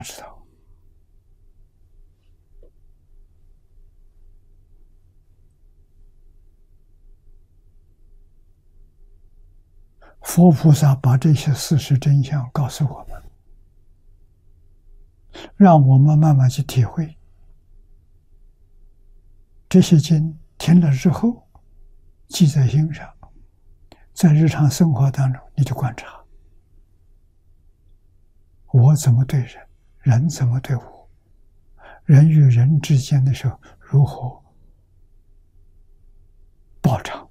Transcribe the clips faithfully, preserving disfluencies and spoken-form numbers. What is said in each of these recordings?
知道。佛菩萨把这些事实真相告诉我们，让我们慢慢去体会。这些经听了之后，记在心上，在日常生活当中，你就观察：我怎么对人，人怎么对我，人与人之间的时候如何报偿，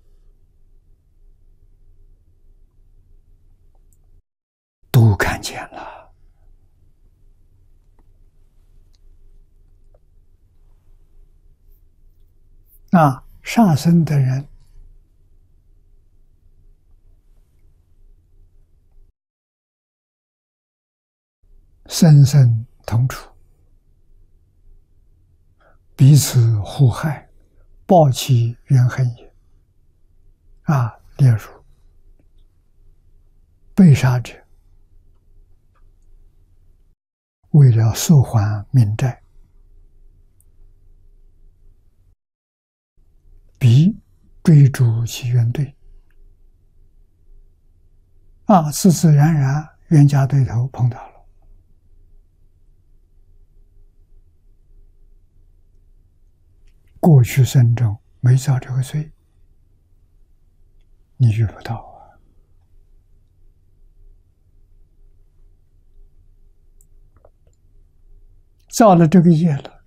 都看见了。那杀生的人，生生同处，彼此互害，报其怨恨也。啊，例如被杀者为了索还民债，彼追逐其冤对，啊，自自然然冤家对头碰到了。过去生中没造这个罪，你遇不到啊。造了这个业了，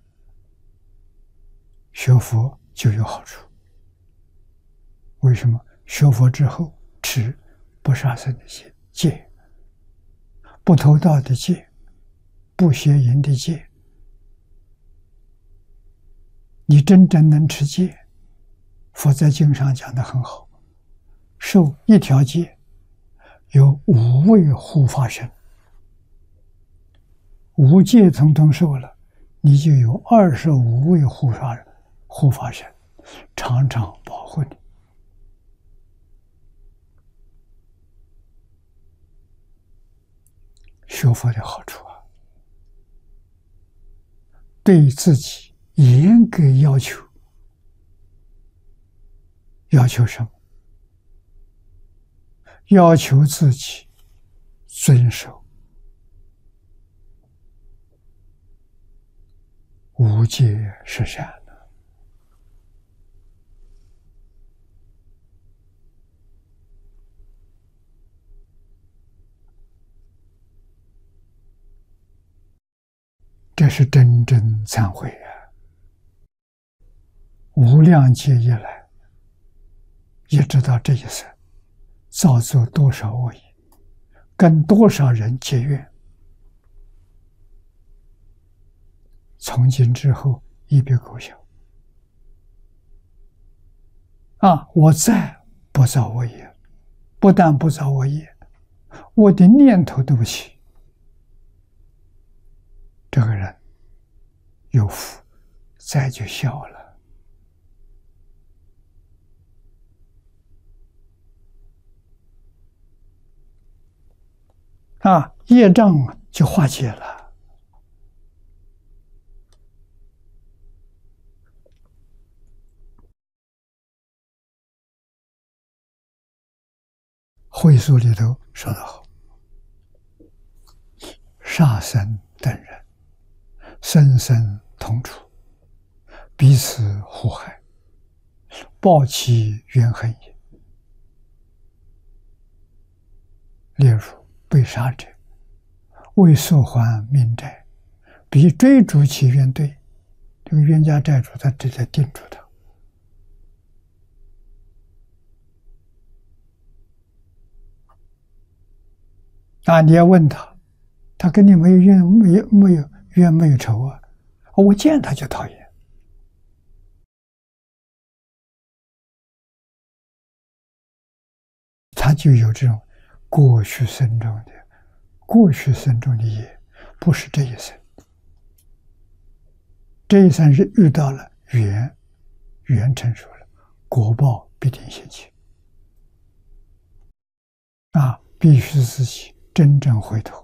学佛就有好处。为什么？学佛之后持不杀生的戒，戒不偷盗的戒，不邪淫的戒，你真正能持戒。佛在经上讲得很好，受一条戒有五位护法神，五戒统统受了，你就有二十五位护法护法神常常保护你。学佛的好处啊，对自己严格要求。要求什么？要求自己遵守无戒十善的。这是真正忏悔啊！无量劫以来，也知道这一生造作多少恶业，跟多少人结怨。从今之后一笔勾销。啊，我再不造恶业，不但不造恶业，我的念头都不起。这个人有福，再就消了。啊，业障就化解了。会所里头说得好，杀生等人，生生同处，彼此互害，报其怨恨也。例如被杀者为索还民债，彼追逐其冤对，这个冤家债主他直接定住他。啊，你要问他，他跟你没有冤，没有没有冤没有仇啊，我见他就讨厌。他就有这种过去生中的过去生中的业，不是这一生。这一生是遇到了缘，缘成熟了，果报必定现起。啊，必须自己真正回头